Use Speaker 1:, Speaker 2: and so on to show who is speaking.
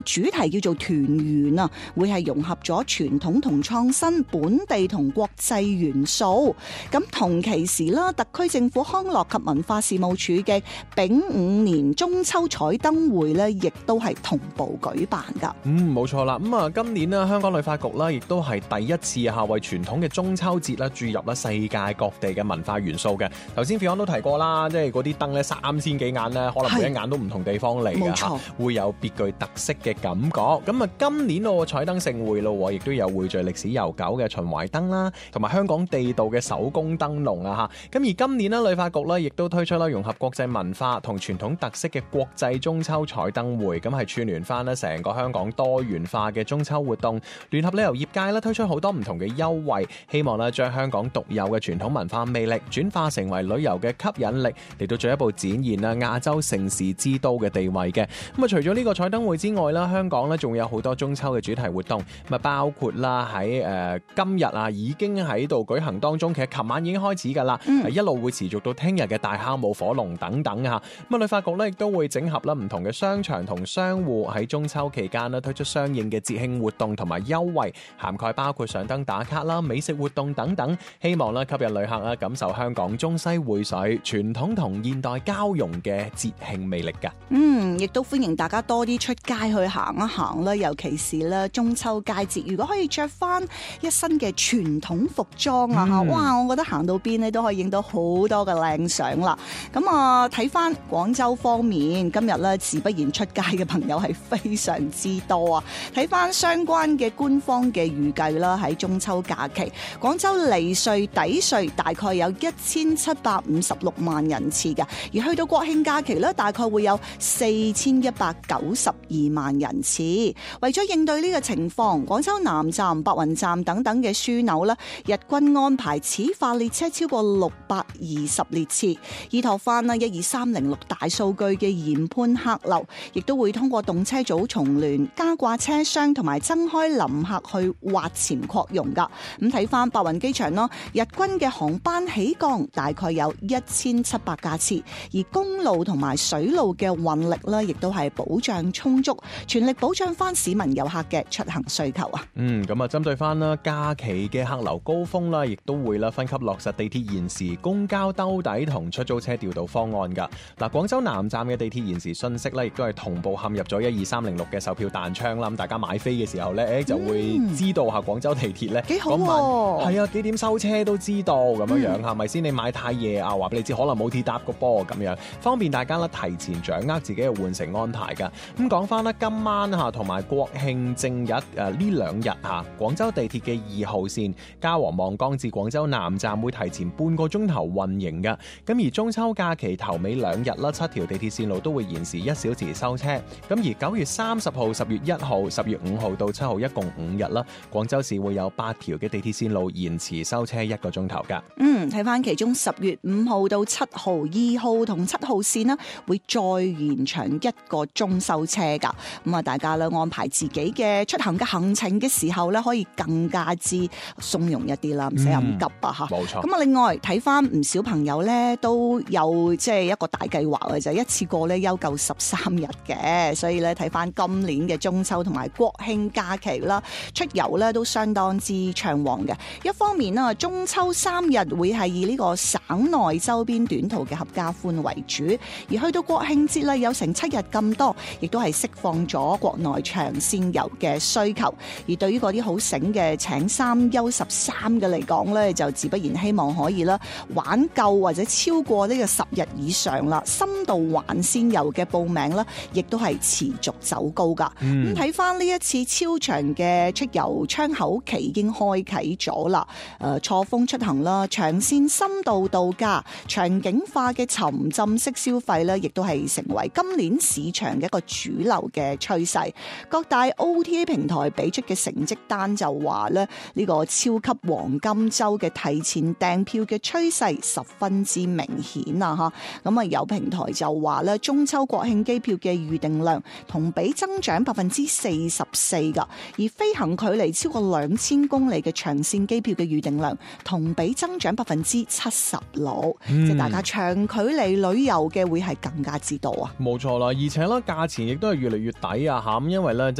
Speaker 1: 主題叫做團圓啊，會係融合咗傳統同創新、本地同國際元素。咁同期時啦，特區政府康樂及文化事務署嘅丙午年中秋彩燈會咧，亦都係同步舉辦噶。
Speaker 2: 冇錯啦。今年咧，香港旅發局啦，亦都係第一次為傳統嘅中秋節啦注入啦世界各地嘅文化元素嘅。頭先 Fion 都提過啦，即係嗰啲燈咧3000幾眼咧，可能每一眼都唔同地方嚟嘅嚇，會有別具特色嘅感覺。咁今年咯彩燈盛會咯，亦都有匯聚歷史悠久嘅秦淮燈啦，同埋香港地道嘅手工燈籠啊嚇。咁而今年咧，旅發局咧亦都推出啦融合國際文化同傳統特色嘅國際中秋彩燈會，咁係串聯翻咧成個香港多元化嘅中秋活動，聯合旅遊業界咧推出好多唔同嘅優惠，希望咧將香港獨有嘅傳統文化魅力轉化成為旅遊嘅吸引力，嚟到進一步展現啦亞洲盛事之都嘅地位嘅。咁除咗呢個彩燈會之外啦，香港咧仲有好多中秋嘅主題活動，包括啦喺今日已經喺度舉行當中，其實琴晚已經開始㗎啦，一路會持續到聽日嘅大酵母火龍等等嚇。旅發局咧亦都會整合啦唔同嘅商場同商戶喺中秋期間咧推出相應嘅節慶活動同埋優惠，涵蓋包括上燈打卡啦、美食活動等等，希望咧吸引旅客啦感受香港中西匯水、傳統同現代交融嘅節慶魅力㗎。
Speaker 1: 亦都歡迎大家多啲出街去行一行啦，尤其是咧中秋佳節，如果可以着翻一身嘅傳統服裝哇！我覺得行到邊咧都可以影到好多嘅靚相啦。咁睇翻廣州方面，今日咧自不然出街嘅朋友係非常之多啊！睇翻相關嘅官方嘅預計啦，喺中秋假期，廣州離穗抵穗大概有1756萬人次嘅，而去到國慶假期咧，大概會有4192萬人次。為咗應對呢個情況，廣州南站、白雲站等等嘅樞紐咧，日均安排始發列車超過620列次，依託翻12306大數據嘅研判客流，亦都會通過動車組重聯、加掛車廂同埋增開臨客去挖潛擴容噶。咁睇翻白雲機場咯，日均嘅航班起降大概有1700架次，而公路同埋水路嘅運力咧，亦都係保障充足，全力保障翻市民遊客嘅出行需求啊。
Speaker 2: 咁針對翻啦假期嘅客流高峰啦，亦都會啦分級落實地鐵延時、公交兜底同出租車調度方案噶。廣州南站嘅地鐵延時信息咧，亦都係同步陷入咗12306嘅售票彈窗啦。咁大家買飛嘅時候咧，就會知道廣州地鐵咧，
Speaker 1: 幾好喎，
Speaker 2: 係啊，幾點收車都知道咁樣係咪先？你買太夜話俾你知，可能冇鐵搭個波咁樣，方便大家啦提前掌握自己嘅換乘安排噶。咁講翻啦，今晚同埋國慶正日呢兩日廣州地鐵嘅2號線嘉禾望崗至廣州南站會提前半個鐘頭運營噶。咁而中秋假期頭尾2日啦，7條地鐵線路都會延時1小時收車。咁而9月30號、10月1號、10月5號到7號一共5日啦，廣州市會有8條嘅地鐵線路延遲收車1個鐘頭噶。
Speaker 1: 睇翻其中10月5號到7號、2號同7號線啦，會再延長1個鐘收車噶。咁大家咧安排自己嘅出行嘅行程嘅時候咧，可以更加之鬆容一啲啦，唔使咁急啊
Speaker 2: 冇錯。
Speaker 1: 咁另外睇翻唔少朋友咧都有即係一個大計劃嘅，就一次過咧休夠13日嘅，所以咧睇翻今年嘅中秋同埋國慶假期啦，出遊咧都相當之暢旺嘅。一方面啦，中秋3日會係以呢個省內周邊短途嘅合家歡為主，而去到國慶節啦，有成7日咁多，亦都係釋放咗國內長線遊嘅需求。而對於嗰啲好醒嘅請3休13嘅嚟講咧，就自不然希望可以啦玩夠或者超過呢個10日以上啦。深度環線遊嘅報名啦，亦都係持續走高噶。咁睇翻呢一次超長嘅出遊窗口期已經開啟咗啦。錯峰出行啦，長線深度度假、場景化嘅沉浸式消費咧，亦都係成為今年市場嘅一個主流嘅趨勢。各大 OTA 平台俾出嘅成績單就話咧，呢個超級黃金周嘅提前訂票嘅趨勢十分之明顯啊！咁有平台就話咧，中秋國慶機票嘅預訂量同比增長44%噶，而飛行距離超過2000公里嘅長線機票嘅預訂量同比增長76%，即係大家長距離旅遊嘅會係更加之多啊！
Speaker 2: 冇錯啦，而且咧價錢亦都係越嚟越抵啊嚇，咁因為咧